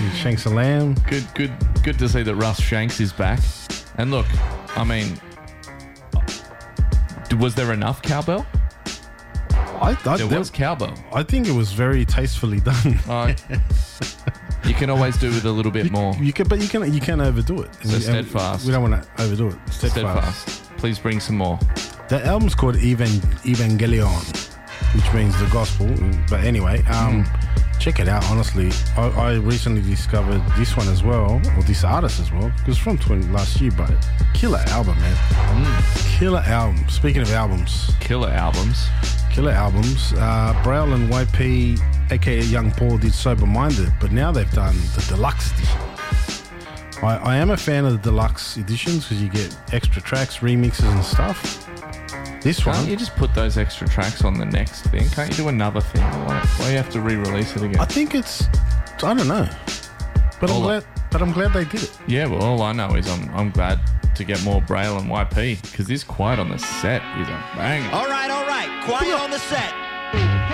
Shanks a lamb. Good to see that Russ Shanks is back. And look, I mean, was there enough cowbell? There was cowbell. I think it was very tastefully done. You can always do with a little bit more. You can overdo it. So Steadfast. We don't want to overdo it. Steadfast. Please bring some more. The album's called Evangelion, which means the gospel. But anyway, check it out. Honestly, I recently discovered this one as well, or this artist as well. It was from last year, but killer album, man. Killer album. Speaking of albums, Killer albums. Braille and YP, aka Young Paul, did Sober Minded, but now they've done the deluxe edition. I am a fan of the deluxe editions because you get extra tracks, remixes and stuff. Can't you just put those extra tracks on the next thing? Can't you do another thing? Why do you have to re-release it again? I think I don't know. But I'm glad they did it. Yeah, well, all I know is I'm glad to get more Braille and YP because this Quiet on the Set is a banger. All right. Quiet on the Set.